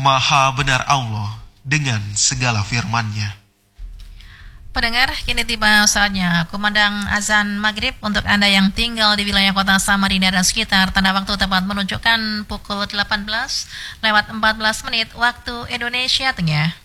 Maha benar Allah dengan segala firman-Nya. Pendengar, kini tiba saatnya kumandang azan maghrib untuk Anda yang tinggal di wilayah kota Samarinda dan sekitar. Tanda waktu tepat menunjukkan pukul 18 lewat 14 menit waktu Indonesia Tengah.